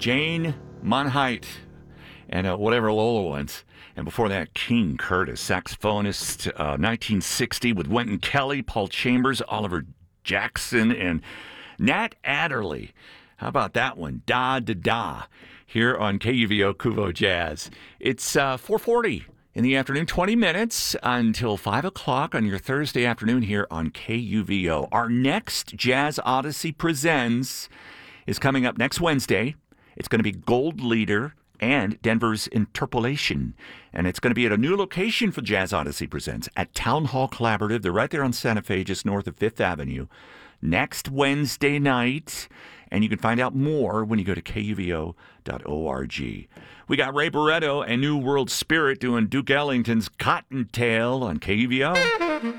Jane Monheit, and whatever Lola wants. And before that, King Curtis, saxophonist, 1960 with Wynton Kelly, Paul Chambers, Oliver Jackson, and Nat Adderley. How about that one? Da da da. Here on KUVO Kuvo Jazz. It's 4:40 in the afternoon, 20 minutes until 5 o'clock on your Thursday afternoon here on KUVO. Our next Jazz Odyssey Presents is coming up next Wednesday. It's going to be Gold Leader and Denver's Interpolation. And it's going to be at a new location for Jazz Odyssey Presents at Town Hall Collaborative. They're right there on Santa Fe, just north of 5th Avenue. Next Wednesday night. And you can find out more when you go to kuvo.org. We got Ray Barretto and New World Spirit doing Duke Ellington's Cottontail on KUVO.